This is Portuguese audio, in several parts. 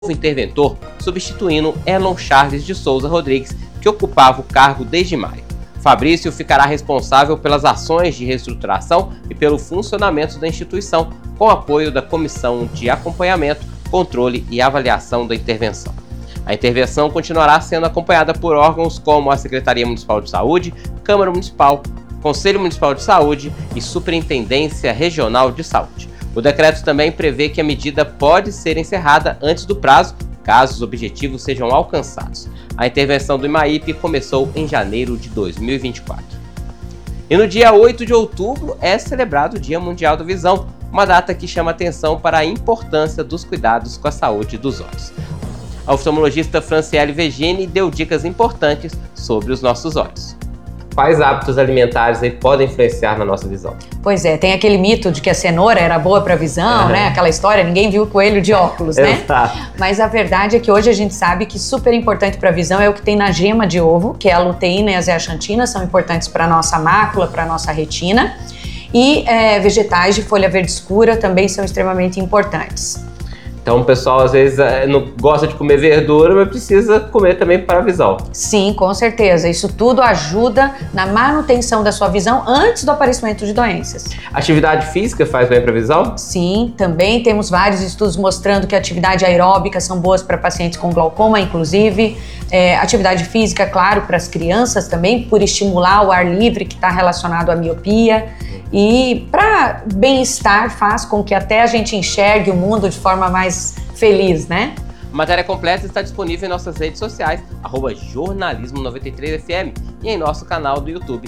interventor, substituindo Elon Charles de Souza Rodrigues, que ocupava o cargo desde maio. Fabrício ficará responsável pelas ações de reestruturação e pelo funcionamento da instituição, com apoio da Comissão de Acompanhamento, Controle e Avaliação da Intervenção. A intervenção continuará sendo acompanhada por órgãos como a Secretaria Municipal de Saúde, Câmara Municipal, Conselho Municipal de Saúde e Superintendência Regional de Saúde. O decreto também prevê que a medida pode ser encerrada antes do prazo, caso os objetivos sejam alcançados. A intervenção do IMAIP começou em janeiro de 2024. E no dia 8 de outubro é celebrado o Dia Mundial da Visão, uma data que chama atenção para a importância dos cuidados com a saúde dos olhos. A oftalmologista Franciele Vegini deu dicas importantes sobre os nossos olhos. Quais hábitos alimentares aí podem influenciar na nossa visão? Pois é, tem aquele mito de que a cenoura era boa para a visão, né? Aquela história, ninguém viu o coelho de óculos, né? Exato. Mas a verdade é que hoje a gente sabe que super importante para a visão é o que tem na gema de ovo, que é a luteína e a zeaxantina, são importantes para a nossa mácula, para a nossa retina. E vegetais de folha verde escura também são extremamente importantes. Então o pessoal às vezes não gosta de comer verdura, mas precisa comer também para a visão. Sim, com certeza. Isso tudo ajuda na manutenção da sua visão antes do aparecimento de doenças. Atividade física faz bem para a visão? Sim, também temos vários estudos mostrando que atividade aeróbica são boas para pacientes com glaucoma, inclusive. Atividade física, claro, para as crianças também, por estimular o ar livre que está relacionado à miopia. E para bem-estar faz com que até a gente enxergue o mundo de forma mais feliz, né? A matéria completa está disponível em nossas redes sociais, @jornalismo93fm e em nosso canal do YouTube,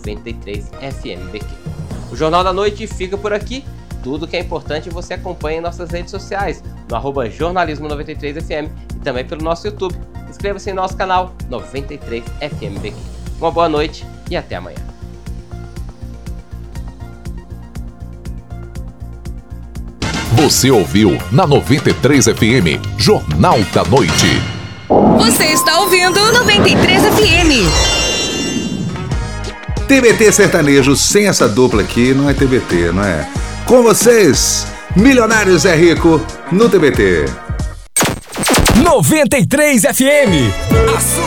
93FMBQ. O Jornal da Noite fica por aqui. Tudo que é importante você acompanha em nossas redes sociais, no @jornalismo93fm e também pelo nosso YouTube. Inscreva-se em nosso canal, 93FMBQ. Uma boa noite e até amanhã. Você ouviu na 93 FM, Jornal da Noite. Você está ouvindo 93 FM. TBT sertanejo, sem essa dupla aqui, não é TBT, não é? Com vocês, Milionários é Rico, no TBT. 93 FM, a sua